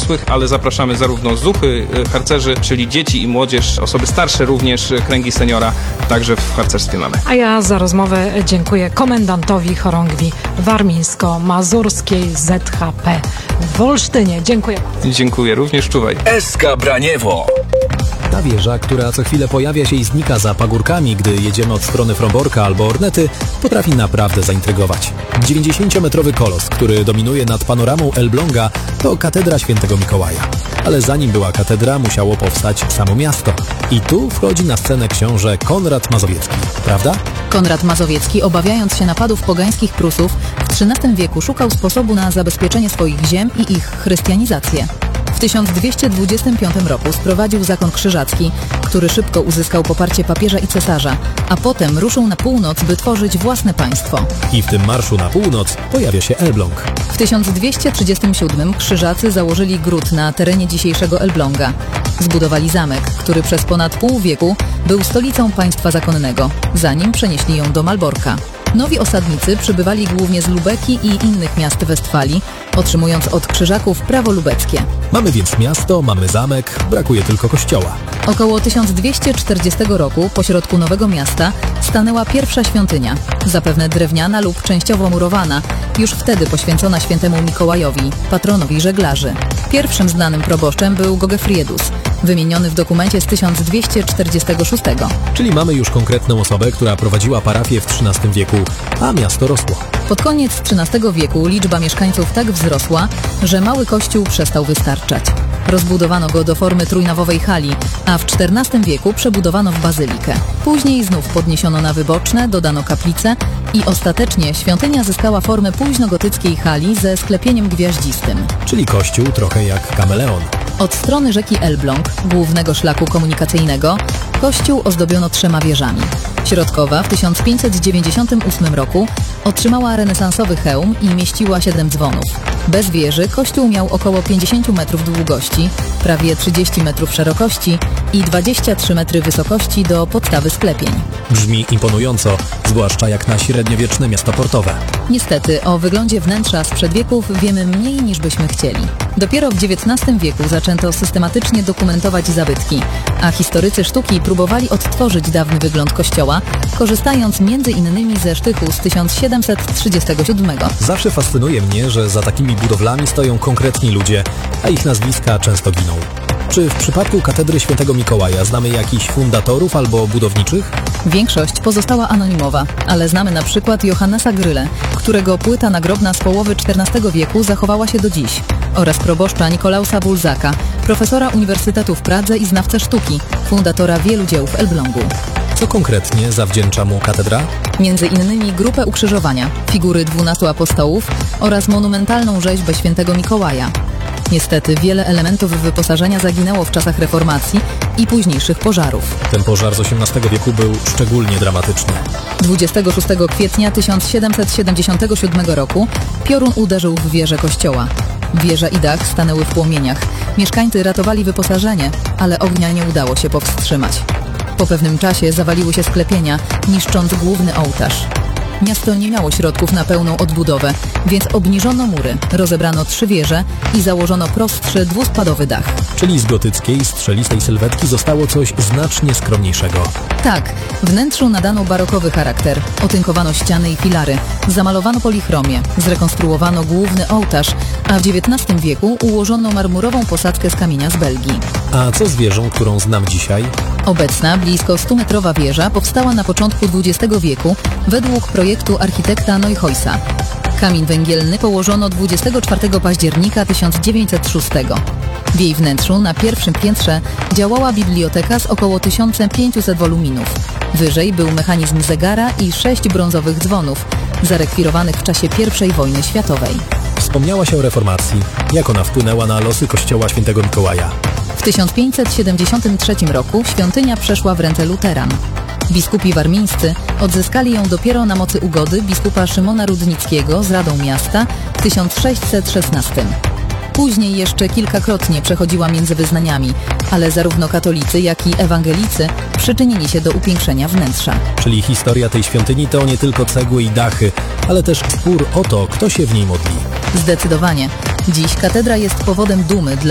dorosłych, ale zapraszamy zarówno zuchy, harcerzy, czyli dzieci i młodzież, osoby starsze również, kręgi seniora, także w harcerstwie mamy. A ja za rozmowę dziękuję komendantowi chorągwi warmińsko-mazurskiej ZHP w Olsztynie. Dziękuję. Dziękuję, również czuwaj. SK Braniewo. Ta wieża, która co chwilę pojawia się i znika za pagórkami, gdy jedziemy od strony Fromborka albo Ornety, potrafi naprawdę zaintrygować. 90-metrowy kolos, który dominuje nad panoramą Elbląga, to katedra świętego Mikołaja. Ale zanim była katedra, musiało powstać samo miasto. I tu wchodzi na scenę książę Konrad Mazowiecki, prawda? Konrad Mazowiecki, obawiając się napadów pogańskich Prusów, w XIII wieku szukał sposobu na zabezpieczenie swoich ziem i ich chrystianizację. W 1225 roku sprowadził zakon krzyżacki, który szybko uzyskał poparcie papieża i cesarza, a potem ruszył na północ, by tworzyć własne państwo. I w tym marszu na północ pojawia się Elbląg. W 1237 krzyżacy założyli gród na terenie dzisiejszego Elbląga. Zbudowali zamek, który przez ponad pół wieku był stolicą państwa zakonnego, zanim przenieśli ją do Malborka. Nowi osadnicy przybywali głównie z Lubeki i innych miast Westfalii, otrzymując od krzyżaków prawo lubeckie. Mamy więc miasto, mamy zamek, brakuje tylko kościoła. Około 1240 roku pośrodku Nowego Miasta stanęła pierwsza świątynia, zapewne drewniana lub częściowo murowana, już wtedy poświęcona świętemu Mikołajowi, patronowi żeglarzy. Pierwszym znanym proboszczem był Gogefriedus, wymieniony w dokumencie z 1246. Czyli mamy już konkretną osobę, która prowadziła parafię w XIII wieku, a miasto rosło. Pod koniec XIII wieku liczba mieszkańców tak wzrosła, że mały kościół przestał wystarczać. Rozbudowano go do formy trójnawowej hali, a w XIV wieku przebudowano w bazylikę. Później znów podniesiono na wyboczne, dodano kaplice i ostatecznie świątynia zyskała formę późnogotyckiej hali ze sklepieniem gwiaździstym. Czyli kościół trochę jak kameleon. Od strony rzeki Elbląg, głównego szlaku komunikacyjnego, kościół ozdobiono 3 wieżami. Środkowa w 1598 roku otrzymała renesansowy hełm i mieściła 7 dzwonów. Bez wieży kościół miał około 50 metrów długości, prawie 30 metrów szerokości i 23 metry wysokości do podstawy sklepień. Brzmi imponująco, zwłaszcza jak na średniowieczne miasto portowe. Niestety o wyglądzie wnętrza sprzed wieków wiemy mniej niż byśmy chcieli. Dopiero w XIX wieku zaczęto systematycznie dokumentować zabytki, a historycy sztuki próbowali odtworzyć dawny wygląd kościoła, korzystając m.in. ze sztychu z 1737. Zawsze fascynuje mnie, że za takimi budowlami stoją konkretni ludzie, a ich nazwiska często giną. Czy w przypadku katedry świętego Mikołaja znamy jakichś fundatorów albo budowniczych? Większość pozostała anonimowa, ale znamy na przykład Johannesa Gryle, którego płyta nagrobna z połowy XIV wieku zachowała się do dziś, oraz proboszcza Nikolausa Wulzaka, profesora Uniwersytetu w Pradze i znawcę sztuki, fundatora wielu dzieł w Elblągu. Co konkretnie zawdzięcza mu katedra? Między innymi grupę ukrzyżowania, figury 12 apostołów oraz monumentalną rzeźbę świętego Mikołaja. Niestety wiele elementów wyposażenia zaginęło w czasach reformacji i późniejszych pożarów. Ten pożar z XVIII wieku był szczególnie dramatyczny. 26 kwietnia 1777 roku piorun uderzył w wieżę kościoła. Wieża i dach stanęły w płomieniach. Mieszkańcy ratowali wyposażenie, ale ognia nie udało się powstrzymać. Po pewnym czasie zawaliły się sklepienia, niszcząc główny ołtarz. Miasto nie miało środków na pełną odbudowę, więc obniżono mury, rozebrano 3 wieże i założono prostszy, dwuspadowy dach. Czyli z gotyckiej, strzelistej sylwetki zostało coś znacznie skromniejszego. Tak, wnętrzu nadano barokowy charakter, otynkowano ściany i filary, zamalowano polichromię, zrekonstruowano główny ołtarz, a w XIX wieku ułożono marmurową posadzkę z kamienia z Belgii. A co z wieżą, którą znam dzisiaj? Obecna, blisko 100-metrowa wieża powstała na początku XX wieku według projektu architekta Neuheusa. Kamień węgielny położono 24 października 1906. W jej wnętrzu na pierwszym piętrze działała biblioteka z około 1500 woluminów. Wyżej był mechanizm zegara i 6 brązowych dzwonów, zarekwirowanych w czasie I wojny światowej. Wspomniałaś o reformacji. Jak ona wpłynęła na losy kościoła świętego Mikołaja? W 1573 roku świątynia przeszła w ręce luteran. Biskupi warmińscy odzyskali ją dopiero na mocy ugody biskupa Szymona Rudnickiego z Radą Miasta w 1616. Później jeszcze kilkakrotnie przechodziła między wyznaniami, ale zarówno katolicy, jak i ewangelicy przyczynili się do upiększenia wnętrza. Czyli historia tej świątyni to nie tylko cegły i dachy, ale też spór o to, kto się w niej modli. Zdecydowanie. Dziś katedra jest powodem dumy dla